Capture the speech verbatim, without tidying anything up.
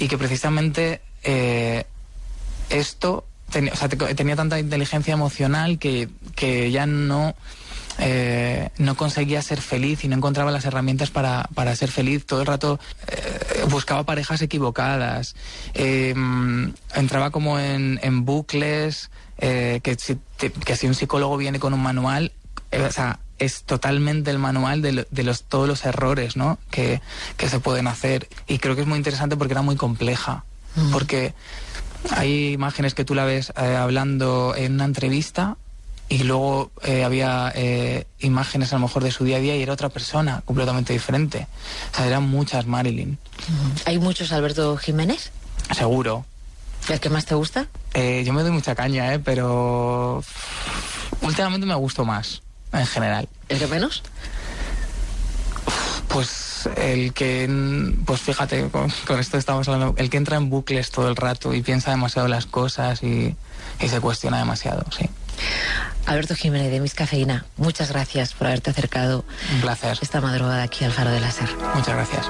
y que precisamente eh, esto ten, o sea, te, tenía tanta inteligencia emocional que, que ya no eh, no conseguía ser feliz y no encontraba las herramientas para, para ser feliz. Todo el rato eh, buscaba parejas equivocadas, eh, entraba como en, en bucles, eh, que, si, te, que si un psicólogo viene con un manual, eh, o sea, es totalmente el manual de, lo, de los, todos los errores, ¿no?, que, que se pueden hacer. Y creo que es muy interesante porque era muy compleja. Mm. Porque hay imágenes que tú la ves eh, hablando en una entrevista y luego eh, había eh, imágenes a lo mejor de su día a día y era otra persona completamente diferente. O sea, eran muchas Marilyn. Mm. ¿Hay muchos Alberto Jiménez? Seguro. ¿El que más te gusta? Eh, yo me doy mucha caña, ¿eh? Pero últimamente me gustó más. En general. ¿El que menos? Pues el que, pues fíjate, con, con esto estamos hablando, el que entra en bucles todo el rato y piensa demasiado las cosas y, y se cuestiona demasiado, sí. Alberto Jiménez, de Miss Cafeína, muchas gracias por haberte acercado. Un placer. Esta madrugada aquí al Faro de Láser. Muchas gracias.